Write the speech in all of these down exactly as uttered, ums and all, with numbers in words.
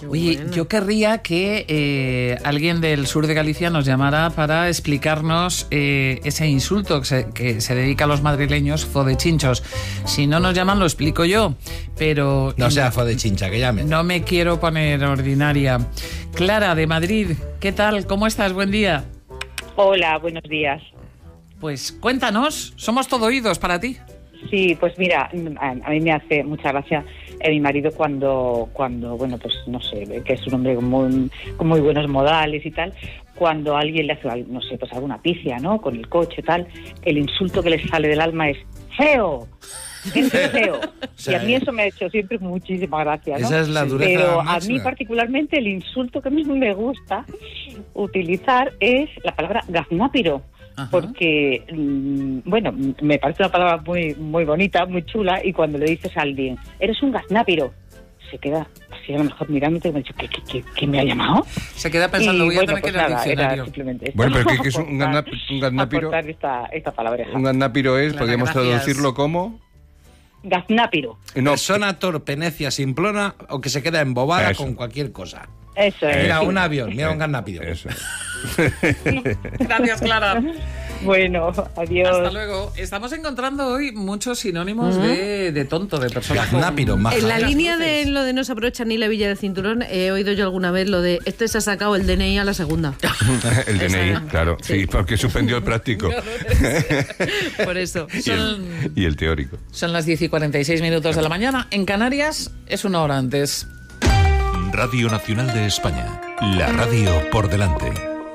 Oye, bueno. yo querría que eh, alguien del sur de Galicia nos llamara para explicarnos eh, ese insulto que se, que se dedica a los madrileños, fodechinchos. Si no nos llaman, lo explico yo, pero... No sea fodechincha, que llamen. No me quiero poner ordinaria. Clara, de Madrid, ¿qué tal? ¿Cómo estás? Buen día. Hola, buenos días. Pues cuéntanos, somos todo oídos para ti. Sí, pues mira, a mí me hace mucha gracia eh, mi marido cuando, cuando, bueno, pues no sé, que es un hombre con muy, con muy buenos modales y tal, cuando alguien le hace, no sé, pues alguna pifia, ¿no?, con el coche y tal, el insulto que le sale del alma es ¡feo! Es feo. Y a mí eso me ha hecho siempre muchísima gracia, ¿no? Esa es la dureza Pero máxima. a mí particularmente el insulto que a mí me gusta utilizar es la palabra gaznápiro. Ajá. Porque, bueno, me parece una palabra muy muy bonita, muy chula, y cuando le dices a alguien, eres un gaznápiro, se queda así a lo mejor mirándote y me dice, ¿qué, qué, qué, qué me ha llamado? Se queda pensando, y, voy bueno, a tener pues que ir al nada, diccionario. era simplemente esto. Bueno, pero ¿qué, qué es un, gazna, un gaznápiro? Aportar esta, esta palabra. Un gaznápiro es, Clara, podríamos gracias. traducirlo como... Gaznápiro. No, Persona torpe, necia, simplona o que se queda embobada Eso. con cualquier cosa. Eso es. Mira, sí. un avión, mira un gaznápiro. Eso. Gracias, Clara. Bueno, adiós. Hasta luego. Estamos encontrando hoy muchos sinónimos uh-huh. de, de tonto, de persona. Gaznápiro, maja. En la Las línea luces. de lo de no se aprovecha ni la villa del cinturón, he oído yo alguna vez lo de este se ha sacado el D N I a la segunda. El D N I, Esa- claro. Sí, sí. porque suspendió el práctico. Por eso. Y Son, el, y el teórico. son las diez y cuarenta y seis minutos de la mañana. En Canarias es una hora antes. Radio Nacional de España. La radio por delante.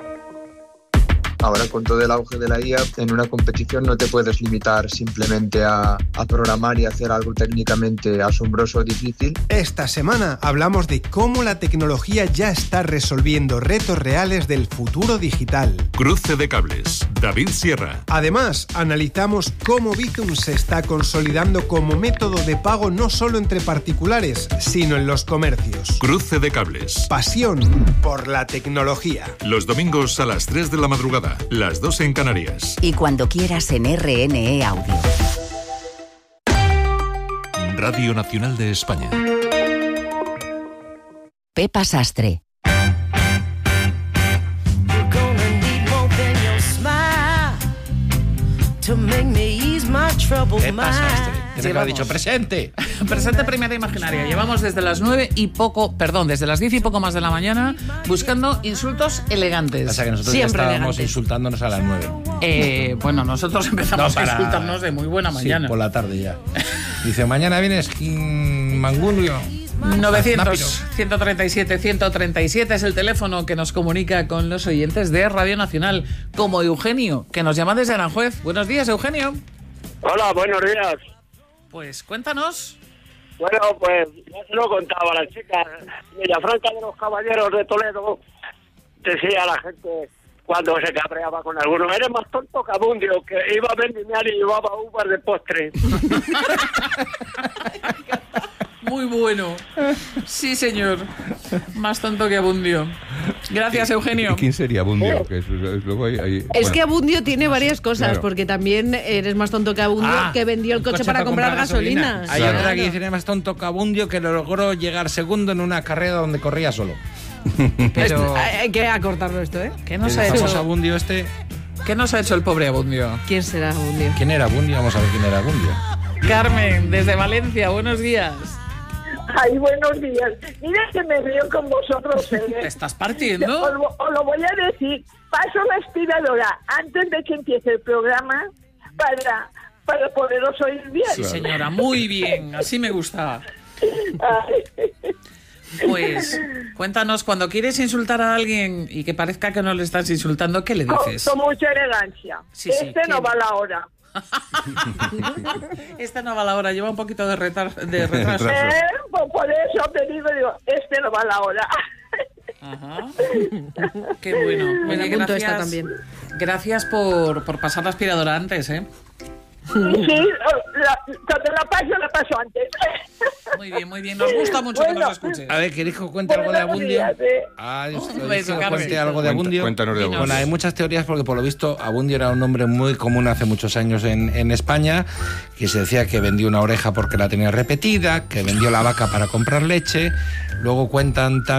Ahora, con todo el auge de la I A, en una competición no te puedes limitar simplemente a, a programar y hacer algo técnicamente asombroso o difícil. Esta semana hablamos de cómo la tecnología ya está resolviendo retos reales del futuro digital. Cruce de cables. David Sierra. Además, analizamos cómo Bizum se está consolidando como método de pago no solo entre particulares, sino en los comercios. Cruce de cables. Pasión por la tecnología. Los domingos a las tres de la madrugada. Las dos en Canarias. Y cuando quieras en R N E Audio. Radio Nacional de España. Pepa Sastre. ¿Qué pasaste? Te lo ha Llevamos. dicho presente. Presente primera imaginaria. Llevamos desde las nueve y poco, perdón, desde las diez y poco más de la mañana buscando insultos elegantes. Pasa que nosotros Siempre ya estábamos elegantes. insultándonos a las nueve. Eh, bueno, nosotros empezamos No, para- a insultarnos de muy buena mañana. Sí, por la tarde ya. Dice, mañana vienes Kim Mangulio. novecientos, ciento treinta y siete, ciento treinta y siete es el teléfono que nos comunica con los oyentes de Radio Nacional, como Eugenio, que nos llama desde Aranjuez. Buenos días, Eugenio. Hola, buenos días. Pues cuéntanos. Bueno, pues ya se lo contaba a la chica. Villafranca de los Caballeros de Toledo decía a la gente cuando se cabreaba con alguno, eres más tonto que Abundio, que iba a vendimiar y llevaba uvas de postre. Muy bueno. Sí, señor. Más tonto que Abundio. Gracias, Eugenio. ¿Y quién sería Abundio? Que es- es- luego hay- hay- Es bueno. que Abundio tiene varias cosas, Claro. porque también eres más tonto que Abundio, Ah, que vendió el un coche, para comprar gasolina. Hay Claro. otra que dice, más tonto que Abundio, que logró llegar segundo en una carrera donde corría solo. Pero, Hay hay que acortarlo esto, ¿eh? ¿qué nos El ha famoso hecho? Abundio este. ¿Qué nos ha hecho el pobre Abundio? ¿Quién será Abundio? ¿Quién era Abundio? Vamos a ver quién era Abundio. Carmen, desde Valencia, buenos días. Ay, buenos días. Mira que me río con vosotros. ¿Te ¿eh? estás partiendo? Os, lo- os lo voy a decir. Paso la aspiradora antes de que empiece el programa para, para poderos oír bien. Sí, señora, muy bien. Así me gusta. Ay. Pues cuéntanos, cuando quieres insultar a alguien y que parezca que no le estás insultando, ¿qué le Con, dices? con mucha elegancia. Sí, sí, este no ¿quién? va a la hora. Esta no va a la hora, lleva un poquito de, retar- de retraso. ¿Eh? Pues por eso te digo, digo, este no va a la hora. Ajá. Qué bueno. Me la Oye, apunto gracias, esta también. gracias por, por pasar la aspiradora antes, ¿eh? Sí, la, cuando la paso, la paso antes. Muy bien, muy bien. Nos gusta mucho que Bueno. nos escuches. A ver, ¿queréis que os cuente algo de Buenos Abundio? días, ¿eh? Ah, Un ¿queréis beso, que os Carmen. cuente algo de Cuenta- Abundio? cuéntanos de Abundio. Bueno, hay muchas teorías porque por lo visto Abundio era un nombre muy común hace muchos años en, en España, que se decía que vendió una oreja porque la tenía repetida, que vendió la vaca para comprar leche. Luego cuentan también